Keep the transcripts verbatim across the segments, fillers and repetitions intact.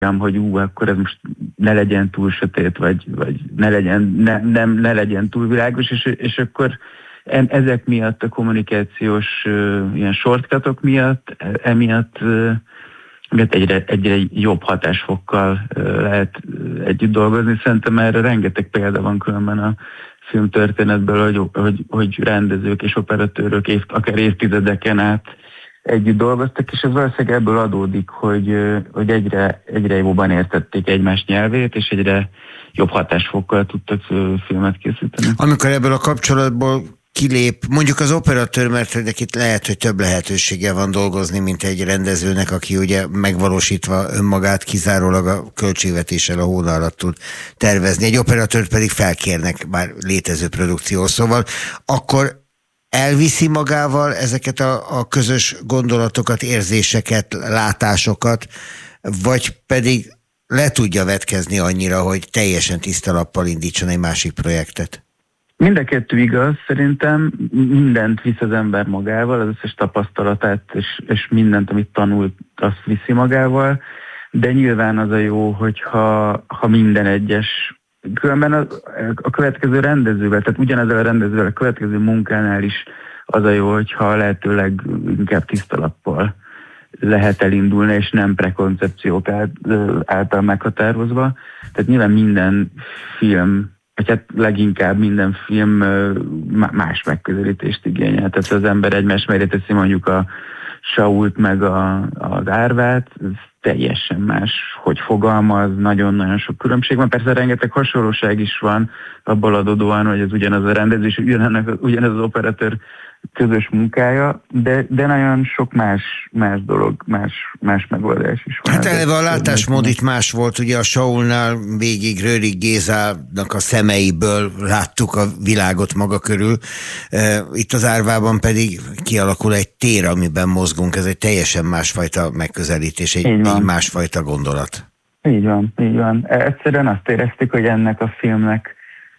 hogy ú, akkor ez most ne legyen túl sötét, vagy, vagy ne, legyen, ne, nem, ne legyen túl világos, és, és akkor ezek miatt, a kommunikációs uh, ilyen shortcutok miatt, emiatt uh, egyre, egyre jobb hatásfokkal uh, lehet uh, együtt dolgozni. Szerintem erre rengeteg példa van különben a filmtörténetből, hogy, hogy, hogy rendezők és operatőrök év, akár évtizedeken át együtt dolgoztak, és ez valószínűleg ebből adódik, hogy, hogy egyre, egyre jobban értették egymás nyelvét, és egyre jobb hatásfokkal tudtak filmet készíteni. Amikor ebből a kapcsolatból kilép, mondjuk az operatőr, mert neki lehet, hogy több lehetősége van dolgozni, mint egy rendezőnek, aki ugye megvalósítva önmagát kizárólag a költségvetéssel a hóna alatt tud tervezni. Egy operatőrt pedig felkérnek már létező produkció. Szóval akkor elviszi magával ezeket a, a közös gondolatokat, érzéseket, látásokat, vagy pedig le tudja vetkezni annyira, hogy teljesen tiszta lappal indítson egy másik projektet? Mind a kettő igaz, szerintem mindent visz az ember magával, az összes tapasztalatát és, és mindent, amit tanult, azt viszi magával, de nyilván az a jó, hogyha ha minden egyes, különben a, a következő rendezővel, tehát ugyanezzel a rendezővel a következő munkánál is az a jó, hogyha lehetőleg inkább tiszta lappal lehet elindulni, és nem prekoncepciók által meghatározva. Tehát nyilván minden film, vagy hát leginkább minden film más megközelítést igényel. Tehát az ember egymás mellé teszi mondjuk a Sault meg a, az Árvát, ez teljesen más, hogy fogalmaz, nagyon-nagyon sok különbség van. Persze rengeteg hasonlóság is van abból adódóan, hogy ez ugyanaz a rendezés, ugyanaz, ugyanaz az operatőr közös munkája, de, de nagyon sok más, más dolog, más, más megoldás is van. Hát eleve a látásmód itt más volt, ugye a Saulnál végig Rőrig Gézának a szemeiből láttuk a világot maga körül, itt az Árvában pedig kialakul egy tér, amiben mozgunk, ez egy teljesen másfajta megközelítés, egy, egy másfajta gondolat. Így van, így van. Egyszerűen azt éreztük, hogy ennek a filmnek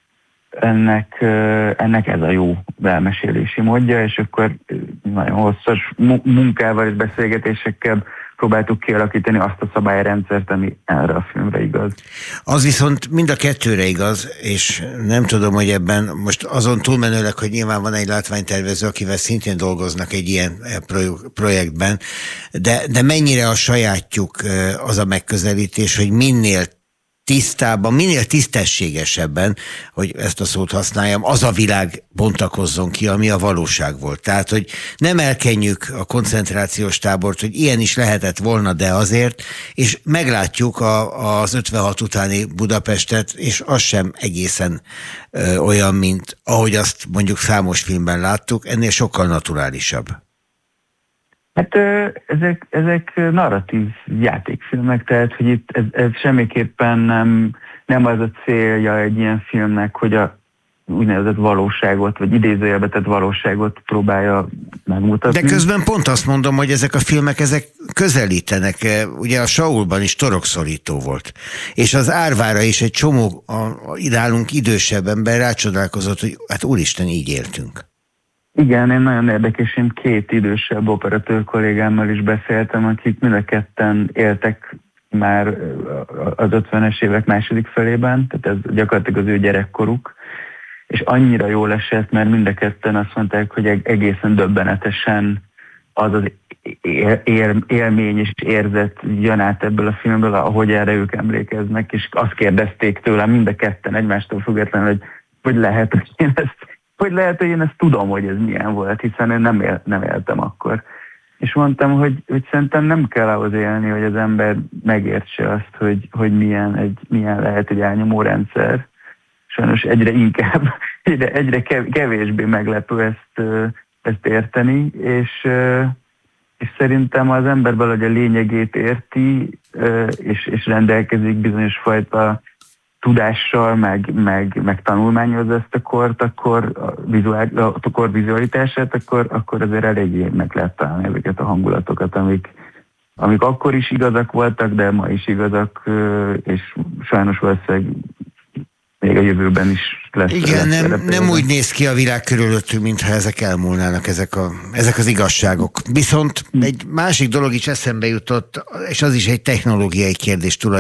Ennek, ennek ez a jó elmesélési módja, és akkor nagyon hosszas munkával és beszélgetésekkel próbáltuk kialakítani azt a szabályrendszert, ami erre a filmre igaz. Az viszont mind a kettőre igaz, és nem tudom, hogy ebben most azon túlmenőleg, hogy nyilván van egy látványtervező, akivel szintén dolgoznak egy ilyen projektben, de, de mennyire a sajátjuk az a megközelítés, hogy minél tisztában, minél tisztességesebben, hogy ezt a szót használjam, az a világ bontakozzon ki, ami a valóság volt. Tehát, hogy nem elkenjük a koncentrációs tábort, hogy ilyen is lehetett volna, de azért, és meglátjuk a, az ötvenhat utáni Budapestet, és az sem egészen ö, olyan, mint ahogy azt mondjuk számos filmben láttuk, ennél sokkal naturálisabb. Hát ezek, ezek narratív játékfilmek, tehát hogy itt ez, ez semmiképpen nem, nem az a célja egy ilyen filmnek, hogy a úgynevezett valóságot, vagy idézőjelbe tett valóságot próbálja megmutatni. De közben pont azt mondom, hogy ezek a filmek, ezek közelítenek. Ugye a Saulban is torokszorító volt. És az Árvára is egy csomó a, a, nálunk idősebb ember rácsodálkozott, hogy hát úristen, így éltünk. Igen, én nagyon érdekes, én két idősebb operatőr kollégámmal is beszéltem, akik mind a ketten éltek már az ötvenes évek második felében, tehát ez gyakorlatilag az ő gyerekkoruk, és annyira jól esett, mert mind a ketten azt mondták, hogy egészen döbbenetesen az az él, élmény és érzet jön át ebből a filmből, ahogy erre ők emlékeznek, és azt kérdezték tőlem mind a ketten egymástól függetlenül, hogy hogy lehet, hogy én ezt hogy lehet, hogy én ezt tudom, hogy ez milyen volt, hiszen én nem, él, nem éltem akkor. És mondtam, hogy, hogy szerintem nem kell ahhoz élni, hogy az ember megértse azt, hogy, hogy milyen, egy, milyen lehet egy elnyomó rendszer. Sajnos egyre inkább, egyre, egyre kevésbé meglepő ezt, ezt érteni, és, és szerintem az ember valahogy a lényegét érti, és, és rendelkezik bizonyos fajta tudással, meg, meg, meg tanulmányozza ezt a kort, akkor a, vizuál, a kor vizualitását, akkor, akkor azért eléggé meg lehet találni ezeket a hangulatokat, amik, amik akkor is igazak voltak, de ma is igazak, és sajnos valószínűleg még a jövőben is lesz. Igen, lesz nem, nem úgy néz ki a világ körülöttünk, mintha ezek elmúlnának, ezek, a, ezek az igazságok. Viszont egy másik dolog is eszembe jutott, és az is egy technológiai kérdés tulajdonképpen.